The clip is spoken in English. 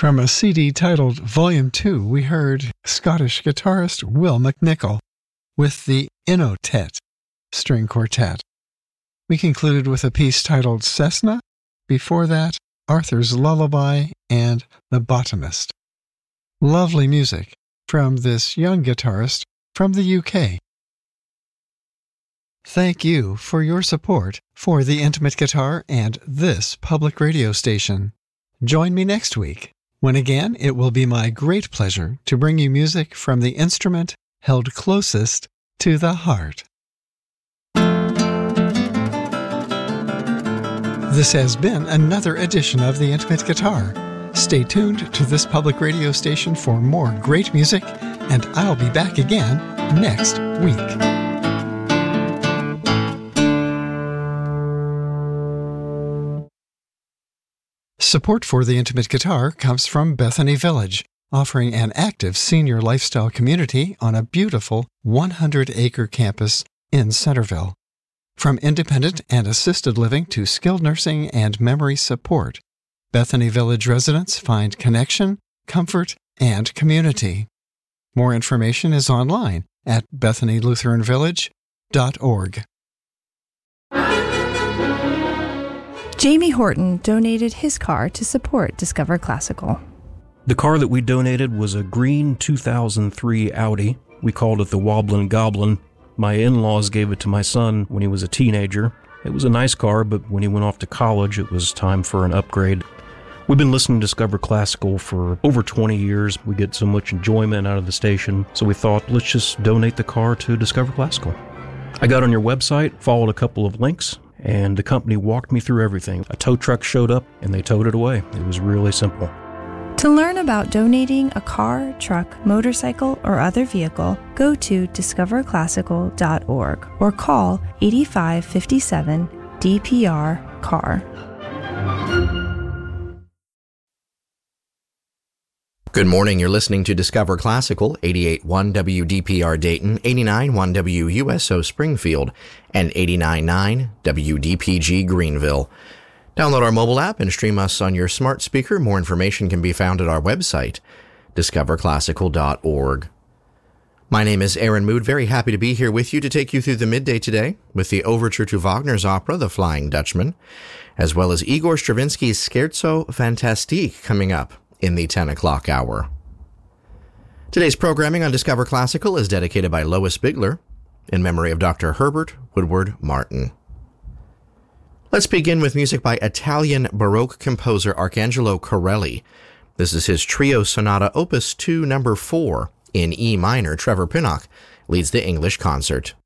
From a CD titled Volume 2, we heard Scottish guitarist Will McNichol with the Inotet String Quartet. We concluded with a piece titled Cessna. Before that, Arthur's Lullaby and The Botanist. Lovely music from this young guitarist from the UK. Thank you for your support for the Intimate Guitar and this public radio station. Join me next week, when again it will be my great pleasure to bring you music from the instrument held closest to the heart. This has been another edition of The Intimate Guitar. Stay tuned to this public radio station for more great music, and I'll be back again next week. Support for The Intimate Guitar comes from Bethany Village, offering an active senior lifestyle community on a beautiful 100-acre campus in Centerville. From independent and assisted living to skilled nursing and memory support, Bethany Village residents find connection, comfort, and community. More information is online at BethanyLutheranVillage.org. Jamie Horton donated his car to support Discover Classical. The car that we donated was a green 2003 Audi. We called it the Wobblin' Goblin. My in-laws gave it to my son when he was a teenager. It was a nice car, but when he went off to college, it was time for an upgrade. We've been listening to Discover Classical for over 20 years. We get so much enjoyment out of the station, so we thought, let's just donate the car to Discover Classical. I got on your website, followed a couple of links, and the company walked me through everything. A tow truck showed up, and they towed it away. It was really simple. To learn about donating a car, truck, motorcycle, or other vehicle, go to discoverclassical.org or call 8557 DPR CAR. Good morning. You're listening to Discover Classical, 88.1 WDPR Dayton, 89.1 WUSO Springfield, and 89.9 WDPG Greenville. Download our mobile app and stream us on your smart speaker. More information can be found at our website, discoverclassical.org. My name is Aaron Mood. Very happy to be here with you to take you through the midday today with the overture to Wagner's opera, The Flying Dutchman, as well as Igor Stravinsky's Scherzo Fantastique coming up in the 10 o'clock hour. Today's programming on Discover Classical is dedicated by Lois Bigler in memory of Dr. Herbert Woodward Martin. Let's begin with music by Italian Baroque composer Arcangelo Corelli. This is his Trio Sonata Opus 2 No. 4 in E minor. Trevor Pinnock leads the English concert.